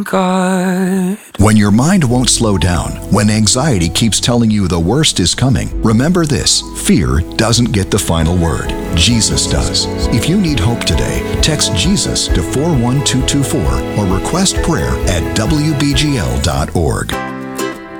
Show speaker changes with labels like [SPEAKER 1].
[SPEAKER 1] God.
[SPEAKER 2] When your mind won't slow down, when anxiety keeps telling you the worst is coming, remember this: fear doesn't get the final word. Jesus does. If you need hope today, text Jesus to 41224 or request prayer at WBGL.org.